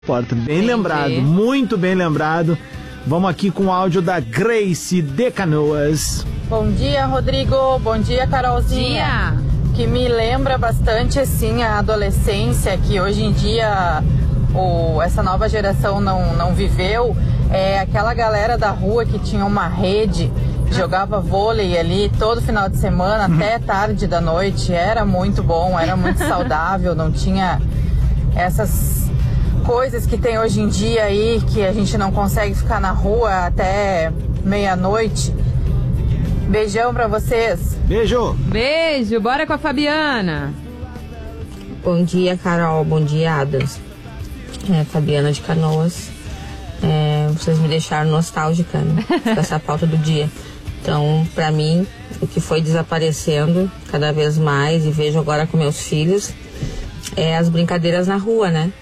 Porta, bem lembrado, muito bem lembrado. Vamos aqui com o áudio da Grace de Canoas. Bom dia, Rodrigo. Bom dia, Carolzinha. Que me lembra bastante, assim, a adolescência, que hoje em dia essa nova geração não viveu. É aquela galera da rua que tinha uma rede, jogava vôlei ali todo final de semana, até tarde da noite. Era muito bom, era muito saudável, não tinha essas coisas que tem hoje em dia aí, que a gente não consegue ficar na rua até meia-noite. Beijão pra vocês. Beijo. Beijo, bora com a Fabiana. Bom dia, Carol. Bom dia, Adams. Fabiana de Canoas. Vocês me deixaram nostálgica, né, com essa pauta do dia. Então, pra mim, o que foi desaparecendo cada vez mais, e vejo agora com meus filhos, as brincadeiras na rua, né?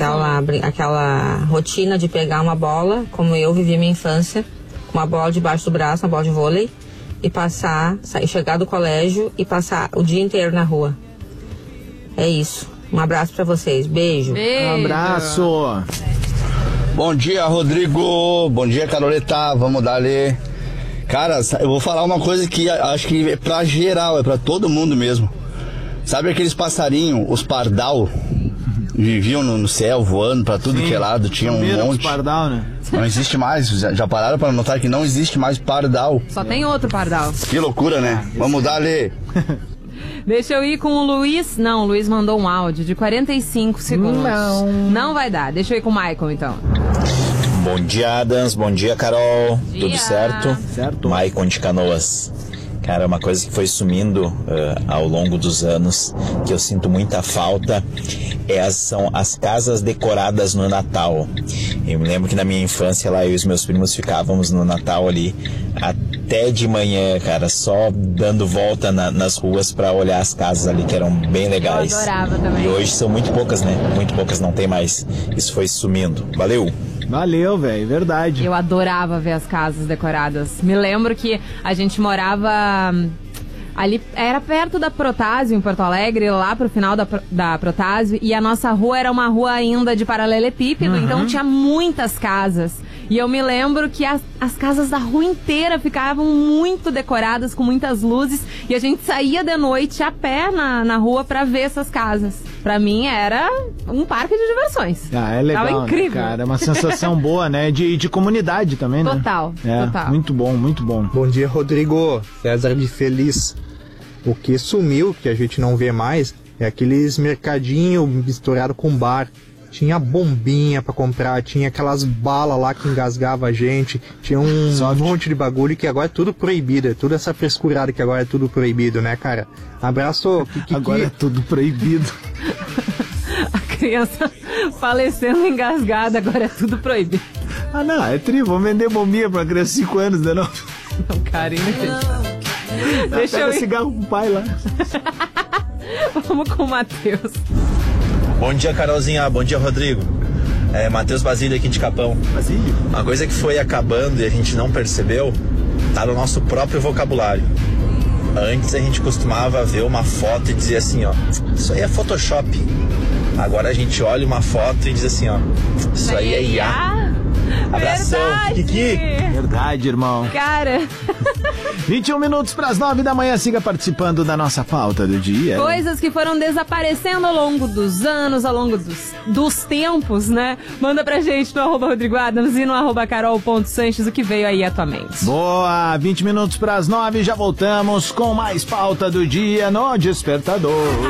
Aquela rotina de pegar uma bola, como eu vivi minha infância, com uma bola debaixo do braço, uma bola de vôlei, e chegar do colégio e passar o dia inteiro na rua. É isso. Um abraço pra vocês. Beijo. Um abraço. Bom dia, Rodrigo. Bom dia, Caroleta. Vamos dar ali. Cara, eu vou falar uma coisa que acho que é pra geral, é pra todo mundo mesmo. Sabe aqueles passarinhos, os pardal, viviam no céu, voando pra tudo que é lado, tinha um monte. Pardal, né? Não existe mais, já pararam pra notar que não existe mais pardal. Só tem outro pardal. Que loucura, né? Vamos dar ali. Deixa eu ir com o Luiz. Não, o Luiz mandou um áudio de 45 segundos. Não vai dar. Deixa eu ir com o Michael, então. Bom dia, Adams. Bom dia, Carol. Tudo certo? Certo. Michael de Canoas. Cara, uma coisa que foi sumindo ao longo dos anos, que eu sinto muita falta, são as casas decoradas no Natal. Eu me lembro que na minha infância lá, eu e os meus primos ficávamos no Natal ali até de manhã, cara, só dando volta nas ruas pra olhar as casas ali, que eram bem legais. Eu adorava também. E hoje são muito poucas, né? Muito poucas, não tem mais. Isso foi sumindo. Valeu! Valeu, velho, verdade. Eu adorava ver as casas decoradas. Me lembro que a gente morava ali, era perto da Protásio, em Porto Alegre, lá pro final da Protásio, e a nossa rua era uma rua ainda de paralelepípedo, então tinha muitas casas. E eu me lembro que as casas da rua inteira ficavam muito decoradas, com muitas luzes, e a gente saía de noite a pé na rua pra ver essas casas. Pra mim era um parque de diversões. É legal, tava incrível, né, cara? É uma sensação boa, né? De comunidade também, né? Total. Muito bom, muito bom. Bom dia, Rodrigo. César de Feliz. O que sumiu, que a gente não vê mais, é aqueles mercadinhos misturados com bar. Tinha bombinha pra comprar, tinha aquelas balas lá que engasgava a gente, tinha um monte de bagulho que agora é tudo proibido, é tudo essa frescurada que agora é tudo proibido, né, cara? Abraço. Agora é tudo proibido. A criança falecendo engasgada, agora é tudo proibido. Ah, não, é vamos vender bombinha pra criança de 5 anos, né, não? Não, cara, deixa eu ir. Cigarro com o pai lá. Vamos com o Matheus. Bom dia, Carolzinha. Bom dia, Rodrigo. Matheus Basílio aqui de Capão. Basílio? Uma coisa que foi acabando e a gente não percebeu, tá no nosso próprio vocabulário. Antes a gente costumava ver uma foto e dizer assim, ó, isso aí é Photoshop. Agora a gente olha uma foto e diz assim, ó, isso aí é IA. Abração, Kiki. Verdade, irmão. Cara. 21 minutos para as 9 da manhã. Siga participando da nossa pauta do dia. Coisas que foram desaparecendo ao longo dos anos, ao longo dos tempos, né? Manda pra gente no @Rodrigo Adams e no @Carol.Sanches o que veio aí atualmente. Boa, 20 minutos para as 9. Já voltamos com mais pauta do dia no Despertador.